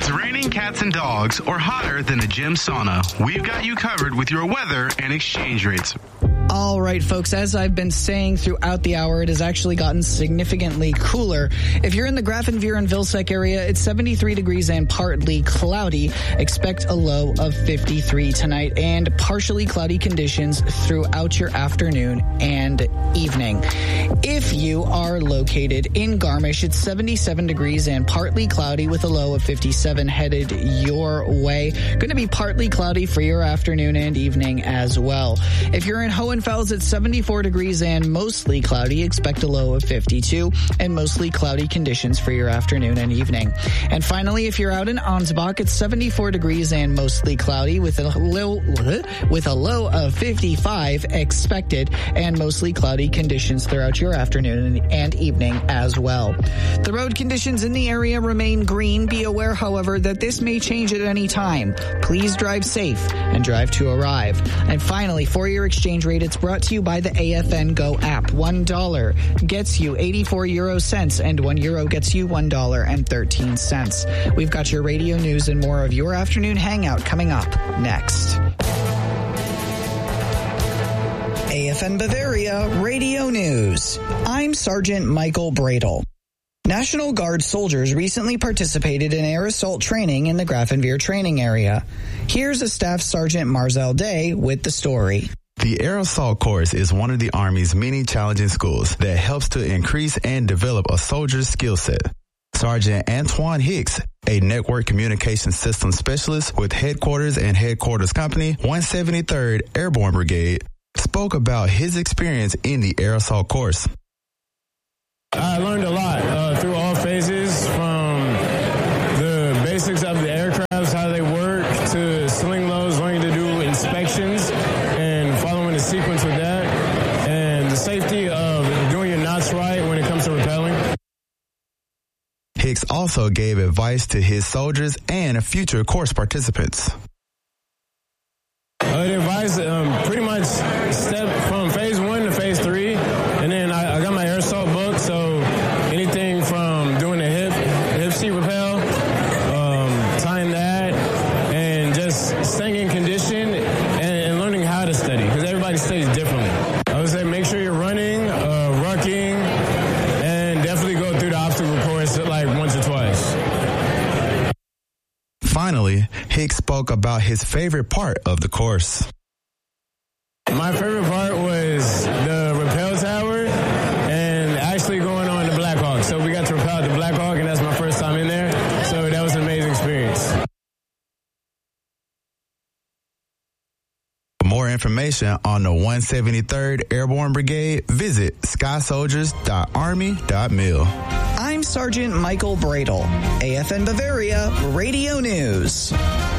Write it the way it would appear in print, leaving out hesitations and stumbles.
it's raining cats and dogs or hotter than a gym sauna, we've got you covered with your weather and exchange rates. All right, folks, as I've been saying throughout the hour, it has actually gotten significantly cooler. If you're in the Grafenwehr and Vilseck area, it's 73 degrees and partly cloudy. Expect a low of 53 tonight and partially cloudy conditions throughout your afternoon and evening. If you are located in Garmisch, it's 77 degrees and partly cloudy with a low of 57 headed your way. Going to be partly cloudy for your afternoon and evening as well. If you're in Hohenfels, it's 74 degrees and mostly cloudy. Expect a low of 52 and mostly cloudy conditions for your afternoon and evening. And finally, if you're out in Ansbach, it's 74 degrees and mostly cloudy with a low of 55 expected and mostly cloudy conditions throughout your afternoon and evening as well. The road conditions in the area remain green. Be aware, however, that this may change at any time. Please drive safe and drive to arrive. And finally, for your exchange rate, it's brought to you by the AFN Go app. $1 gets you 84 euro cents and €1 gets you $1.13. We've got your radio news and more of your afternoon hangout coming up next. AFN Bavaria Radio News. I'm Sergeant Michael Bradle. National Guard soldiers recently participated in air assault training in the Grafenwehr training area. Here's a Staff Sergeant Marzal Day with the story. The Air Assault Course is one of the Army's many challenging schools that helps to increase and develop a soldier's skill set. Sergeant Antoine Hicks, a network communication system specialist with Headquarters and Headquarters Company, 173rd Airborne Brigade, spoke about his experience in the Air Assault Course. I learned a lot through all phases, from the basics of the aircraft, how they work, to sling loads, learning to do inspections and following the sequence with that, and the safety of doing your knots right when it comes to rappelling. Hicks also gave advice to his soldiers and future course participants. The advice, pretty much step from phase 1 to phase 3, and then I got my air assault book, so anything from doing a hip seat rappel, tying that, and just staying in condition and learning how to steady, because everybody steadies differently. I would say make sure you're running, rucking, and definitely go through the obstacle course like once or twice. Finally, Hicks spoke about his favorite part of the course. My favorite part was the rappel tower and actually going on the Black Hawk. So we got to rappel at the Black Hawk, and that's my first time in there. So that was an amazing experience. For more information on the 173rd Airborne Brigade, visit skysoldiers.army.mil. I'm Sergeant Michael Bradle, AFN Bavaria Radio News.